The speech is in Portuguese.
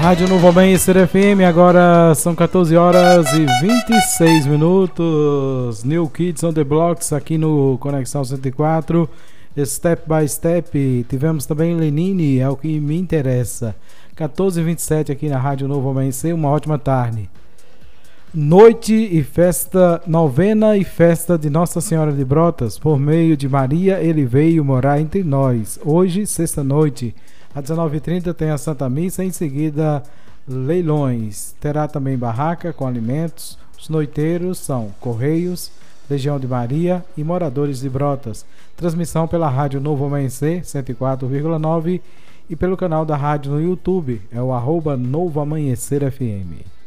Rádio Novo Amanhecer FM, agora são 14 horas e 26 minutos. New Kids on the Blocks aqui no Conexão 104. Step by Step. Tivemos também Lenine, é o que me interessa. 14h27 aqui na Rádio Novo Amanhecer. Uma ótima tarde. Noite e festa, novena e festa de Nossa Senhora de Brotas. Por meio de Maria, ele veio morar entre nós. Hoje, sexta-noite. Às 19h30 tem a Santa Missa, em seguida leilões. Terá também barraca com alimentos. Os noiteiros são Correios, Legião de Maria e moradores de Brotas. Transmissão pela Rádio Novo Amanhecer 104,9 e pelo canal da rádio no YouTube, é o @Novo Amanhecer FM.